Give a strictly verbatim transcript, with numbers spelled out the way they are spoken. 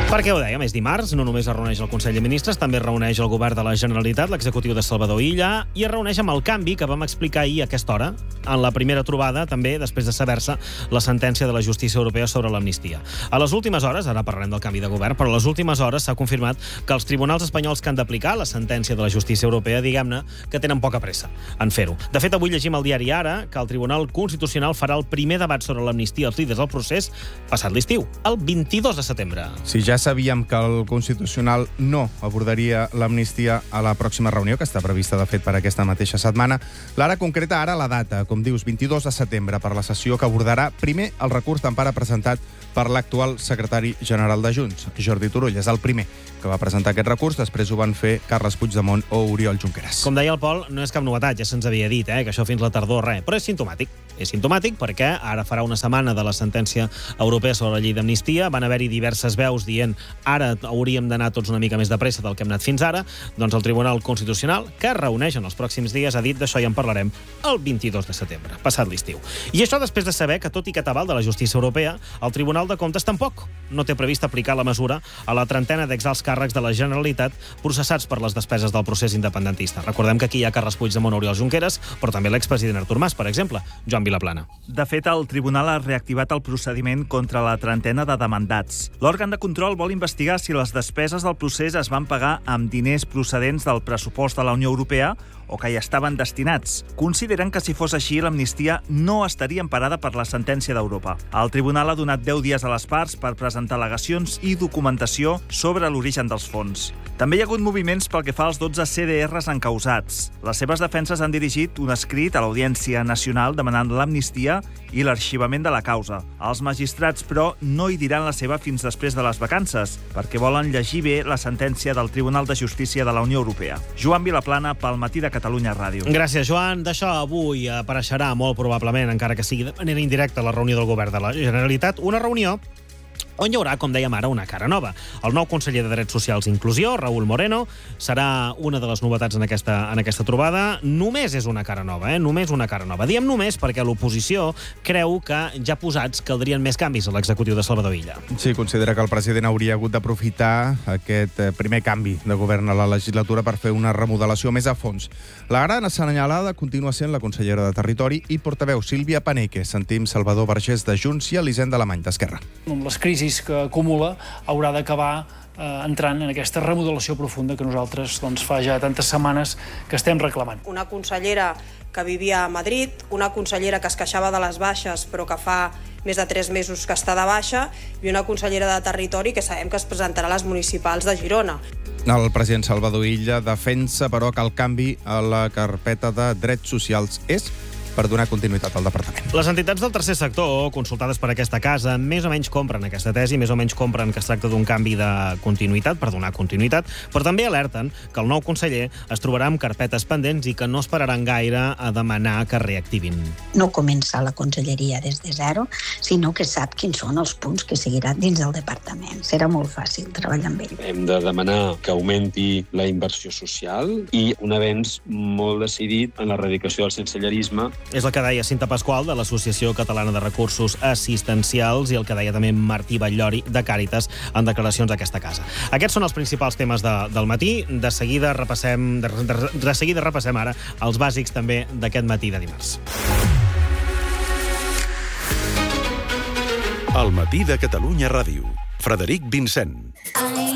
Per què ho dèiem? És dimarts, no només es reuneix el Consell de Ministres, també es reuneix el Govern de la Generalitat, l'executiu de Salvador Illa, i es reuneix amb el canvi que vam explicar ahir a aquesta hora, en la primera trobada, també després de saber-se la sentència de la justícia europea sobre l'amnistia. A les últimes hores, ara parlarem del canvi de govern, però a les últimes hores s'ha confirmat que els tribunals espanyols que han d'aplicar la sentència de la justícia europea, diguem-ne, que tenen poca pressa en fer-ho. De fet, avui llegim al diari Ara que el Tribunal Constitucional farà el primer debat sobre l'amnistia als líders del procés passat l'estiu, el vint-i-dos de setembre. Si ja sabíem que el Constitucional no abordaria l'amnistia a la pròxima reunió, que està prevista, de fet, per aquesta mateixa setmana, l'Ara concreta ara la data, com dius, vint-i-dos de setembre, per la sessió que abordarà primer el recurs d'empara presentat per l'actual secretari general de Junts, Jordi Turull. És el primer que va presentar aquest recurs, després ho van fer Carles Puigdemont o Oriol Junqueras. Com deia el Pol, no és cap novetat, ja se'ns havia dit, eh, que això fins la tardor, res, però és simptomàtic. És simptomàtic perquè ara farà una setmana de la sentència europea sobre la llei d'amnistia, van haver-hi diverses veus dient ara hauríem d'anar tots una mica més de pressa del que hem anat fins ara, doncs el Tribunal Constitucional, que es reuneix en els pròxims dies, ha dit d'això i en parlarem el vint-i-dos de setembre, passat l'estiu. I això després de saber que, tot i que t'aval de la justícia europea, el Tribunal de Comptes tampoc no té previst aplicar la mesura a la trentena d'exalts càrrecs de la Generalitat processats per les despeses del procés independentista. Recordem que aquí hi ha Carles Puigdemont, Oriol Junqueras, però també l'expresident Artur Mas, per exemple, Joan Vilaplana. De fet, el tribunal ha reactivat el procediment contra la trentena de demandats. L'òrgan de control vol investigar si les despeses del procés es van pagar amb diners procedents del pressupost de la Unió Europea o que hi estaven destinats. Consideren que si fos així, l'amnistia no estaria emparada per la sentència d'Europa. El tribunal ha donat deu dies a les parts per presentar al·legacions i documentació sobre l'origen dels fons. També hi ha hagut moviments pel que fa als dotze C D Rs encausats. Les seves defenses han dirigit un escrit a l'Audiència Nacional demanant l'amnistia i l'arxivament de la causa. Els magistrats, però, no hi diran la seva fins després de les vacances, perquè volen llegir bé la sentència del Tribunal de Justícia de la Unió Europea. Joan Vilaplana, pel Matí de Catalunya Ràdio. Gràcies, Joan. D'això avui apareixerà molt probablement, encara que sigui de manera indirecta, la reunió del Govern de la Generalitat, una reunió on hi haurà, com dèiem ara, una cara nova. El nou conseller de Drets Socials i Inclusió, Raúl Moreno, serà una de les novetats en aquesta, en aquesta trobada. Només és una cara nova, eh? Només una cara nova. Diem només perquè l'oposició creu que ja posats caldrien més canvis a l'executiu de Salvador Illa. Sí, considera que el president hauria hagut d'aprofitar aquest primer canvi de govern a la legislatura per fer una remodelació més a fons. La gran assenyalada continua sent la consellera de Territori i portaveu Sílvia Paneque. Sentim Salvador Vergés de Junts i Elisenda Alemany d'Esquerra. Amb les crisis que acumula, haurà d'acabar eh, entrant en aquesta remodelació profunda que nosaltres doncs, fa ja tantes setmanes que estem reclamant. Una consellera que vivia a Madrid, una consellera que es queixava de les baixes però que fa més de tres mesos que està de baixa, i una consellera de Territori que sabem que es presentarà a les municipals de Girona. El president Salvador Illa defensa, però, que el canvi a la carpeta de drets socials és per donar continuïtat al departament. Les entitats del tercer sector, consultades per aquesta casa, més o menys compren aquesta tesi, més o menys compren que es tracta d'un canvi de continuïtat, per donar continuïtat, però també alerten que el nou conseller es trobarà amb carpetes pendents i que no esperaran gaire a demanar que reactivin. No comença la conselleria des de zero, sinó que sap quins són els punts que seguiran dins del departament. Serà molt fàcil treballar amb ell. Hem de demanar que augmenti la inversió social i un avenç molt decidit en l'erradicació del sensellarisme. És el que deia Cinta Pasqual, de l'Associació Catalana de Recursos Assistencials, i el que deia també Martí Batllori, de Càritas, en declaracions d'aquesta casa. Aquests són els principals temes de, del matí. De seguida repassem, de, de, de seguida repassem ara els bàsics també d'aquest matí de dimarts. El Matí de Catalunya Ràdio. Frederic Vincent.